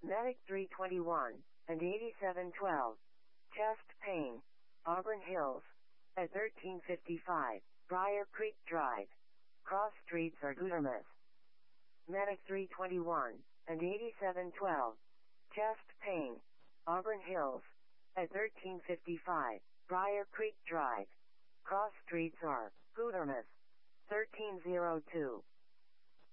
Medic 321 and 8712. Chest pain. Auburn Hills. At 1355. Briar Creek Drive. Cross streets are Gudermouth. Medic 321 and 8712. Chest pain. Auburn Hills. At 1355. Briar Creek Drive. Cross streets are Gudermouth. 1302.